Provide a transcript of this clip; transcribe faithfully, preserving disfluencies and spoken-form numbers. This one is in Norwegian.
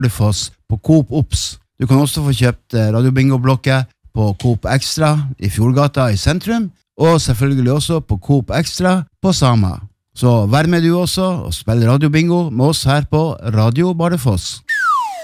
Bardufoss på Coop Ops. Du kan også få kjøpt Radio Bingo-blokket på Coop Extra i Fjordgata i sentrum, og selvfølgelig også på Coop Extra på Sama. Så vær med du også og spill Radio Bingo med oss her på Radio Bardufoss.